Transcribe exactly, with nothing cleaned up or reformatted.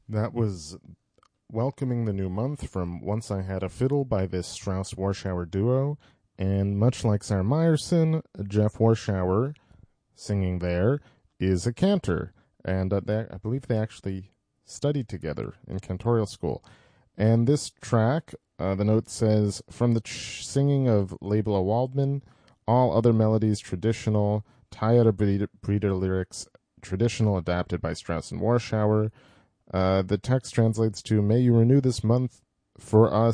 That was Welcoming the New Month from Once I Had a Fiddle by this Strauss Warschauer duo. And much like Sarah Meyerson, Jeff Warschauer singing there is a cantor. And uh, they, I believe they actually studied together in cantorial school. And this track, uh, the note says, from the ch- singing of Labela Waldman, all other melodies traditional, Tayara Breeder, Breeder lyrics traditional, adapted by Strauss and Warschauer. Uh, the text translates to, may you renew this month for us